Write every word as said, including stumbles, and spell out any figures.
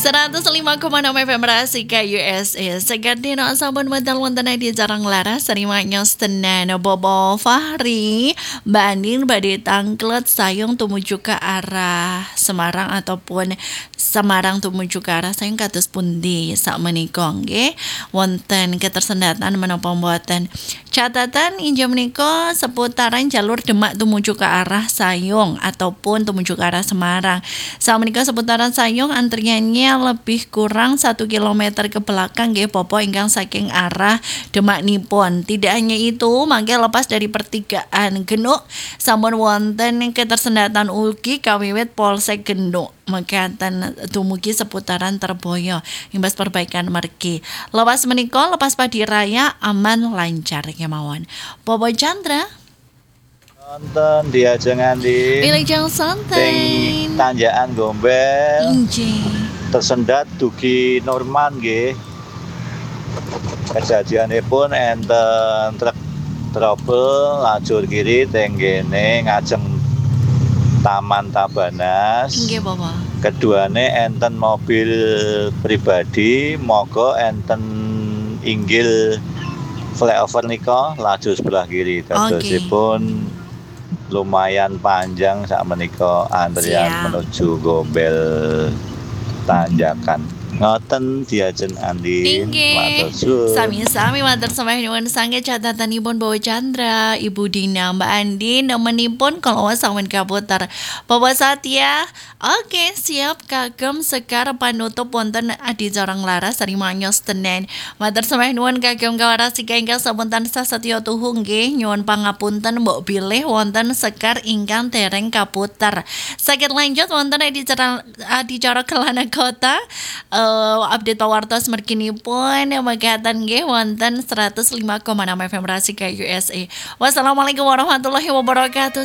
seratus lima koma enam F M Rasika U S A. Segadino sabun medal wonten di jarang laras serimanya stenen Bobo Fahri banding badi tangklet sayung tumuju ke arah Semarang ataupun Semarang tumuju ke arah sayung kados pundi sak menika nggih wonten ketersendatan menapa mboten. Catatan injih menika seputaran jalur Demak tumuju ke arah Sayung ataupun tumuju ke arah Semarang. Sak menika seputaran Sayung antriannya lebih kurang satu kilometer ke belakang nggih popo ingkang saking arah Demak nipun. Tidak hanya itu, mangke lepas dari pertigaan Genuk sampun wonten ketersendatan ugi kawiwit Polsek Genuk mekaten dumugi seputaran Terboyo imbas perbaikan margi. Lepas menika lepas padi raya aman lancar kemawon. Bobo Chandra nonton diajengan di Wilujeng Sonten Tanjakan Gombel Injih tersendat dugi Norman nggih. Kejadianipun enten truk trouble lajur kiri tenggene ngajeng Taman Tabanas. nggih Bobo. Keduane enten mobil pribadi moga enten inggil flyover nika laju sebelah kiri. Dadosipun lumayan panjang sak menika antrian Siap. menuju Gombel Tanjakan. Ngoten diajen Andi. Inggih. Sami-sami matur sembah nuwun sanget catatanipun Bobo Chandra, Ibu Dina, Mbak Andi, nemenipun kalau sawen kaputar. Bobo Satya, oke siap kagem sekar panutup wonten adi jarang laras sarimanya stenen. Matur sembah nuwun kagem kawarasika ingkang sampun tansah setya tuhu nggih nyuwun pangapunten mbok bilih wonten sekar ingkang dereng kaputar. Saged lanjut wonten adi cara adi cara kelana kota. Uh, update pawartos merkinipun mekaten nggih wonten seratus lima koma enam F M Rasika U S A. Wassalamualaikum warahmatullahi wabarakatuh.